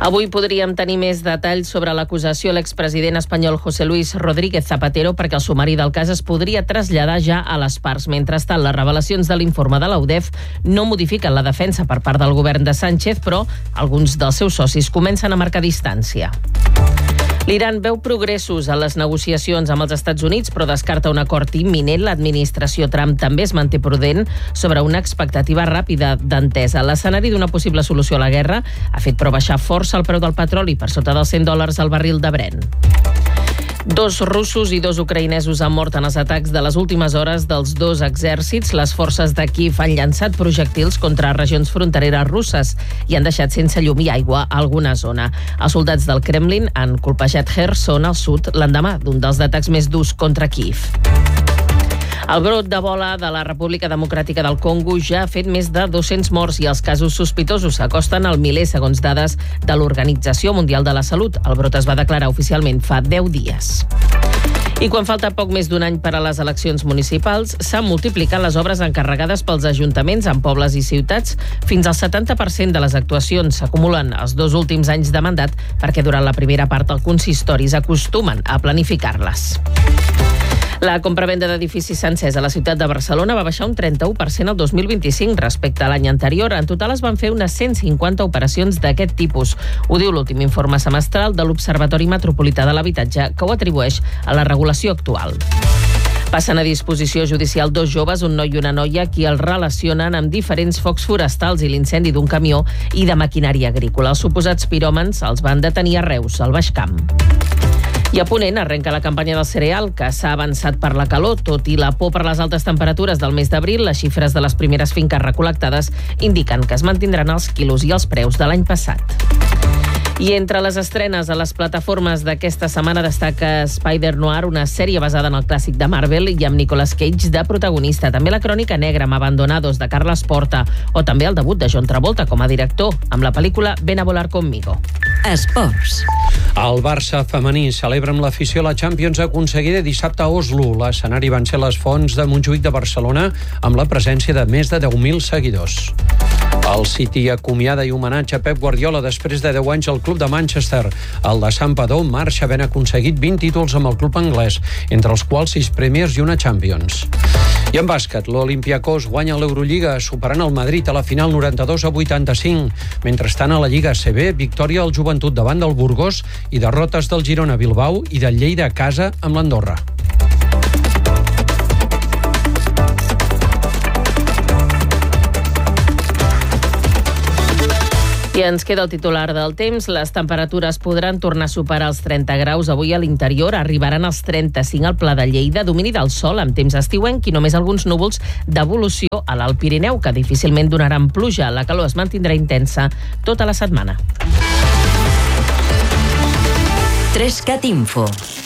Avui podríem tenir més detalls sobre l'acusació a l'expresident espanyol José Luis Rodríguez Zapatero perquè el sumari del cas es podria traslladar ja a les parts. Mentrestant, les revelacions de l'informe de l'UDEF no modifiquen la defensa per part del govern de Sánchez, però alguns dels seus socis comencen a marcar distància. L'Iran veu progressos en les negociacions amb els Estats Units, però descarta un acord imminent. L'administració Trump també es manté prudent sobre una expectativa ràpida d'entesa. L'escenari d'una possible solució a la guerra ha fet però baixar força el preu del petroli per sota dels $100 al barril de Brent. 2 russos i 2 ucraïnesos han mort en els atacs de les últimes hores dels 2 exèrcits. Les forces de Kíev han llançat projectils contra regions frontereres russes i han deixat sense llum i aigua a alguna zona. Els soldats del Kremlin han colpejat Kherson al sud l'endemà d'un dels atacs més durs contra Kíev. El brot d'Ebola de la República Democràtica del Congo ja ha fet més de 200 morts i els casos sospitosos s'acosten al miler, segons dades de l'Organització Mundial de la Salut. El brot es va declarar oficialment fa 10 dies. I quan falta poc més d'un any per a les eleccions municipals, s'han multiplicat les obres encarregades pels ajuntaments en pobles i ciutats. Fins al 70% de les actuacions s'acumulen els 2 últims anys de mandat perquè durant la primera part els consistoris acostumen a planificar-les. La compravenda d'edificis sencers a la ciutat de Barcelona va baixar un 31% el 2025 respecte a l'any anterior. En total es van fer unes 150 operacions d'aquest tipus. Ho diu l'últim informe semestral de l'Observatori Metropolità de l'Habitatge, que ho atribueix a la regulació actual. Passen a disposició judicial 2 joves, un noi i una noia, qui els relacionen amb diferents focs forestals i l'incendi d'un camió i de maquinària agrícola. Els suposats piròmans els van detenir a Reus, al Baix Camp. I a Ponent arrenca la campanya del cereal, que s'ha avançat per la calor. Tot i la por per les altes temperatures del mes d'abril, les xifres de les primeres finques recol·lectades indiquen que es mantindran els quilos i els preus de l'any passat. I entre les estrenes a les plataformes d'aquesta setmana destaca Spider-Noir, una sèrie basada en el clàssic de Marvel i amb Nicolas Cage de protagonista. També La crònica negra amb Abandonados de Carles Porta o també el debut de John Travolta com a director amb la pel·lícula Ven a volar conmigo. Esports. El Barça femení celebra amb l'afició la Champions aconseguida dissabte a Oslo. L'escenari van ser les Fonts de Montjuïc de Barcelona amb la presència de més de 10.000 seguidors. El City acomiada i homenatge a Pep Guardiola després de 10 anys al club de Manchester. El de Santpedor marxa havent aconseguit 20 títols amb el club anglès, entre els quals 6 Premiers i una Champions. I en bàsquet, l'Olympiacos guanya l'Eurolliga superant el Madrid a la final 92-85. Mentrestant, a la Lliga ACB, victòria al Joventut davant del Burgos i derrotes del Girona Bilbao i del Lleida a casa amb l'Andorra. I ens queda el titular del temps. Les temperatures podran tornar a superar els 30 graus. Avui a l'interior arribaran als 35 al Pla de Lleida. Domini del sol amb temps estiuenc i només alguns núvols d'evolució a l'Alt Pirineu, que difícilment donaran pluja. La calor es mantindrà intensa tota la setmana. 3CAT Info.